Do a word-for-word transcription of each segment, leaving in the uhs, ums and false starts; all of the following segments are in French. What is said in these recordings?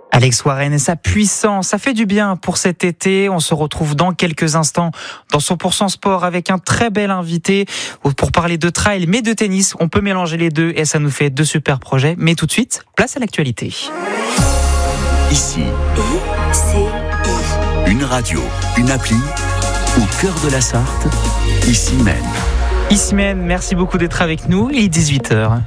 Alex Warren et sa puissance, ça fait du bien pour cet été. On se retrouve dans quelques instants dans cent pour cent sport avec un très bel invité pour parler de trail mais de tennis. On peut mélanger les deux et ça nous fait deux super projets. Mais tout de suite, place à l'actualité. Ici, I C I. Une radio, une appli, au cœur de la Sarthe, ici même. Ici même, merci beaucoup d'être avec nous. Il est dix-huit heures.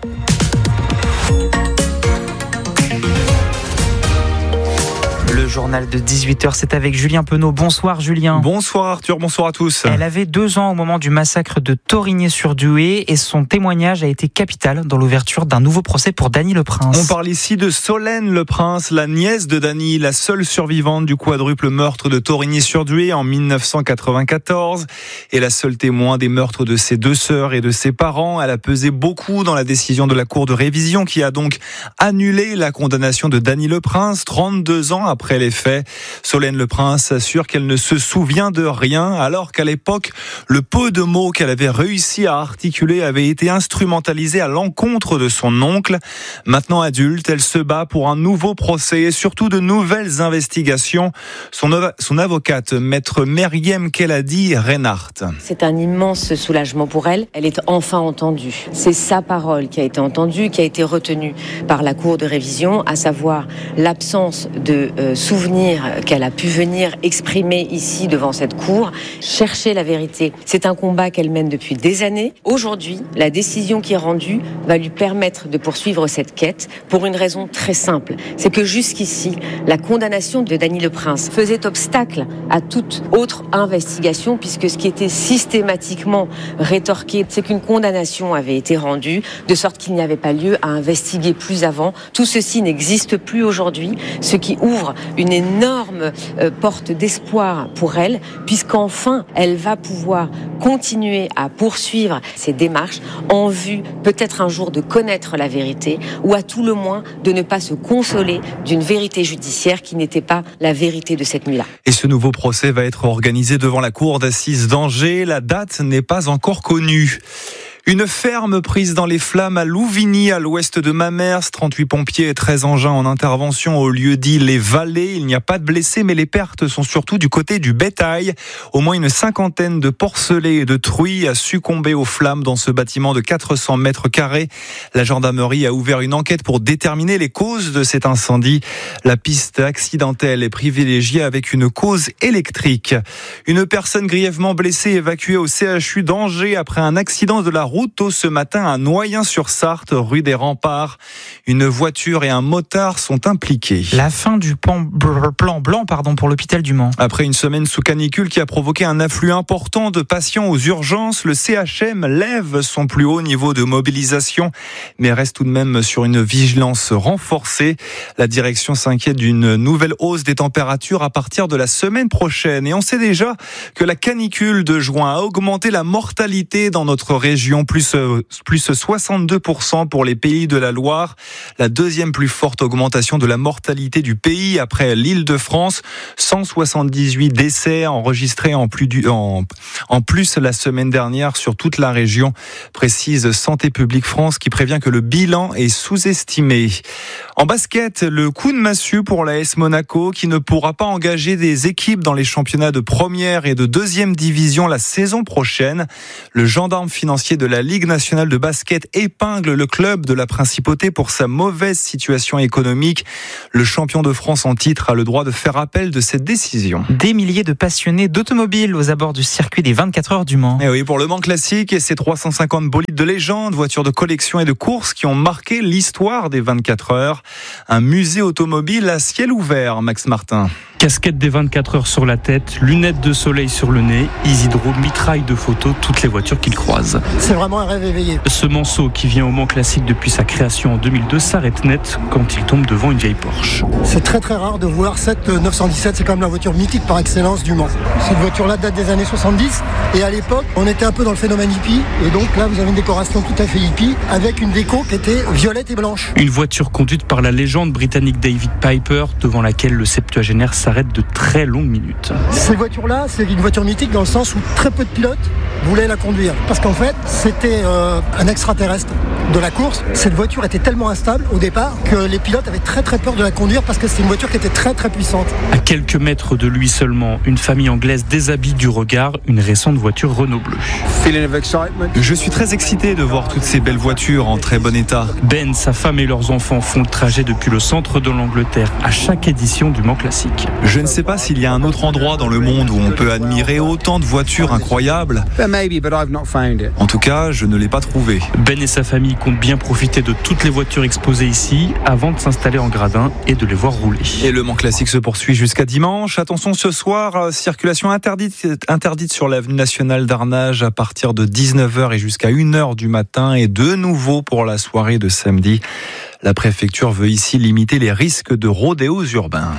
Le journal de dix-huit heures, c'est avec Julien Penaud. Bonsoir Julien. Bonsoir Arthur, bonsoir à tous. Elle avait deux ans au moment du massacre de Thorigné-sur-Douai et son témoignage a été capital dans l'ouverture d'un nouveau procès pour Dany Le Prince. On parle ici de Solène Le Prince, la nièce de Dany, la seule survivante du quadruple meurtre de Thorigné-sur-Douai en dix-neuf cent quatre-vingt-quatorze et la seule témoin des meurtres de ses deux sœurs et de ses parents. Elle a pesé beaucoup dans la décision de la Cour de révision qui a donc annulé la condamnation de Dany Le Prince trente-deux ans après Après les faits. Solène Le Prince assure qu'elle ne se souvient de rien, alors qu'à l'époque, le peu de mots qu'elle avait réussi à articuler avait été instrumentalisé à l'encontre de son oncle. Maintenant adulte, elle se bat pour un nouveau procès et surtout de nouvelles investigations. Son, son avocate, maître Meriem Keladi Reinhardt. C'est un immense soulagement pour elle. Elle est enfin entendue. C'est sa parole qui a été entendue, qui a été retenue par la Cour de révision, à savoir l'absence de euh, souvenir qu'elle a pu venir exprimer ici devant cette cour, chercher la vérité. C'est un combat qu'elle mène depuis des années. Aujourd'hui, la décision qui est rendue va lui permettre de poursuivre cette quête pour une raison très simple. C'est que jusqu'ici, la condamnation de Dany Le Prince faisait obstacle à toute autre investigation puisque ce qui était systématiquement rétorqué, c'est qu'une condamnation avait été rendue de sorte qu'il n'y avait pas lieu à investiguer plus avant. Tout ceci n'existe plus aujourd'hui, ce qui ouvre une énorme euh, porte d'espoir pour elle, puisqu'enfin, elle va pouvoir continuer à poursuivre ses démarches en vue, peut-être un jour, de connaître la vérité, ou à tout le moins, de ne pas se consoler d'une vérité judiciaire qui n'était pas la vérité de cette nuit-là. Et ce nouveau procès va être organisé devant la cour d'assises d'Angers. La date n'est pas encore connue. Une ferme prise dans les flammes à Louvigny, à l'ouest de Mamers. trente-huit pompiers et treize engins en intervention au lieu dit Les Vallées. Il n'y a pas de blessés, mais les pertes sont surtout du côté du bétail. Au moins une cinquantaine de porcelets et de truies a succombé aux flammes dans ce bâtiment de quatre cents mètres carrés. La gendarmerie a ouvert une enquête pour déterminer les causes de cet incendie. La piste accidentelle est privilégiée avec une cause électrique. Une personne grièvement blessée évacuée au C H U d'Angers après un accident de la route tôt ce matin à Noyen-sur-Sarthe, rue des Remparts. Une voiture et un motard sont impliqués. La fin du plan, plan blanc pardon, pour l'hôpital du Mans. Après une semaine sous canicule qui a provoqué un afflux important de patients aux urgences, le C H M lève son plus haut niveau de mobilisation, mais reste tout de même sur une vigilance renforcée. La direction s'inquiète d'une nouvelle hausse des températures à partir de la semaine prochaine. Et on sait déjà que la canicule de juin a augmenté la mortalité dans notre région. Plus, plus soixante-deux pour cent pour les Pays de la Loire. La deuxième plus forte augmentation de la mortalité du pays après l'Île-de-France. cent soixante-dix-huit décès enregistrés en plus, du, en, en plus la semaine dernière sur toute la région, précise Santé publique France qui prévient que le bilan est sous-estimé. En basket, le coup de massue pour l'A S Monaco qui ne pourra pas engager des équipes dans les championnats de première et de deuxième division la saison prochaine. Le gendarme financier de la Ligue nationale de basket épingle le club de la Principauté pour sa mauvaise situation économique. Le champion de France en titre a le droit de faire appel de cette décision. Des milliers de passionnés d'automobile aux abords du circuit des vingt-quatre heures du Mans. Et oui, pour le Mans Classique et ses trois cent cinquante bolides de légende, voitures de collection et de course qui ont marqué l'histoire des vingt-quatre heures. Un musée automobile à ciel ouvert, Max Martin. Casquette des vingt-quatre heures sur la tête, lunettes de soleil sur le nez, Isidro mitraille de photos toutes les voitures qu'il croise. C'est vraiment un rêve éveillé. Ce Manceau, qui vient au Mans Classique depuis sa création en deux mille deux, s'arrête net quand il tombe devant une vieille Porsche. C'est très très rare de voir cette neuf cent dix-sept, c'est quand même la voiture mythique par excellence du Mans. Cette voiture-là date des années soixante-dix et à l'époque, on était un peu dans le phénomène hippie et donc là, vous avez une décoration tout à fait hippie avec une déco qui était violette et blanche. Une voiture conduite par la légende britannique David Piper, devant laquelle le septuagénaire s'arrête s'arrêtent de très longues minutes. Ces voitures-là, c'est une voiture mythique dans le sens où très peu de pilotes voulaient la conduire. Parce qu'en fait, c'était euh, un extraterrestre de la course. Cette voiture était tellement instable au départ que les pilotes avaient très très peur de la conduire parce que c'était une voiture qui était très très puissante. À quelques mètres de lui seulement, une famille anglaise déshabille du regard une récente voiture Renault bleue. Je suis très excité de voir toutes ces belles voitures en très bon état. Ben, sa femme et leurs enfants font le trajet depuis le centre de l'Angleterre à chaque édition du Mans Classique. Je ne sais pas s'il y a un autre endroit dans le monde où on peut admirer autant de voitures incroyables. En tout cas, je ne l'ai pas trouvé. Ben et sa famille comptent bien profiter de toutes les voitures exposées ici avant de s'installer en gradin et de les voir rouler. Et le Mans Classique se poursuit jusqu'à dimanche. Attention ce soir, circulation interdite, interdite sur l'avenue nationale d'Arnage à partir de dix-neuf heures et jusqu'à une heure du matin et de nouveau pour la soirée de samedi. La préfecture veut ici limiter les risques de rodéos urbains.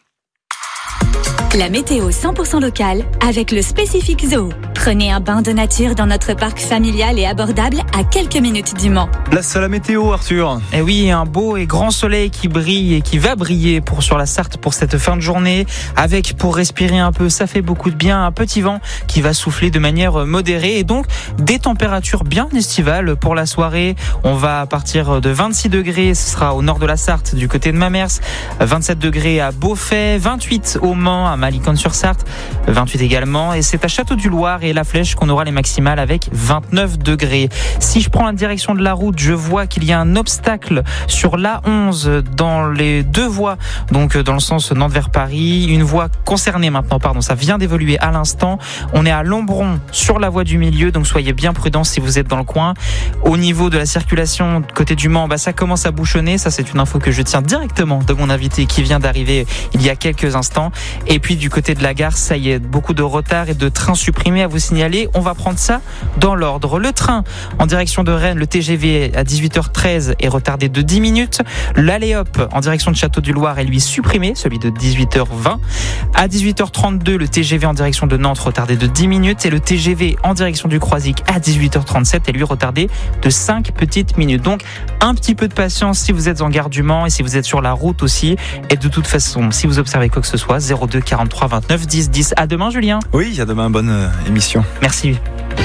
La météo cent pour cent locale avec le Spécifique Zoo. Prenez un bain de nature dans notre parc familial et abordable à quelques minutes du Mans. Place à la météo, Arthur. Et oui, un beau et grand soleil qui brille et qui va briller pour sur la Sarthe pour cette fin de journée. Avec, pour respirer un peu, ça fait beaucoup de bien, un petit vent qui va souffler de manière modérée et donc des températures bien estivales pour la soirée. On va partir de vingt-six degrés, ce sera au nord de la Sarthe, du côté de Mamers, vingt-sept degrés à Beaufay, vingt-huit au Mans, à Malicorne-sur-Sarthe, vingt-huit également, et c'est à Château-du-Loir et La Flèche qu'on aura les maximales avec vingt-neuf degrés. Si je prends la direction de la route, je vois qu'il y a un obstacle sur l'A onze dans les deux voies, donc dans le sens Nantes vers Paris, une voie concernée maintenant, pardon, ça vient d'évoluer à l'instant. On est à Lombron sur la voie du milieu, donc soyez bien prudents si vous êtes dans le coin. Au niveau de la circulation côté du Mans, bah ça commence à bouchonner, ça c'est une info que je tiens directement de mon invité qui vient d'arriver il y a quelques instants. Et puis du côté de la gare, ça y est, beaucoup de retard et de trains supprimés à vous signaler. On va prendre ça dans l'ordre. Le train en direction de Rennes, le T G V à dix-huit heures treize est retardé de dix minutes. L'Aléop en direction de Château-du-Loir est lui supprimé, celui de dix-huit heures vingt. À dix-huit heures trente-deux, le T G V en direction de Nantes retardé de dix minutes et le T G V en direction du Croisic à dix-huit heures trente-sept est lui retardé de cinq petites minutes. Donc un petit peu de patience si vous êtes en gare du Mans et si vous êtes sur la route aussi. Et de toute façon, si vous observez quoi que ce soit, zéro deux quarante-trois vingt-neuf dix dix. À demain, Julien. Oui, à demain, bonne euh, émission. Merci.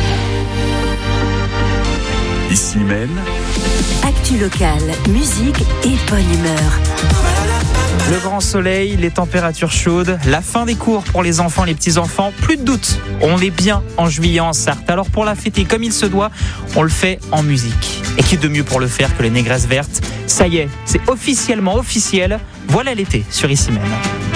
Ici même. Actu locale, musique et bonne humeur. Le grand soleil, les températures chaudes, la fin des cours pour les enfants, les petits-enfants, plus de doute, on est bien en juillet en Sarthe. Alors pour la fêter comme il se doit, on le fait en musique. Et qui de mieux pour le faire que les Négresses Vertes? Ça y est, c'est officiellement officiel, voilà l'été sur Ici Même.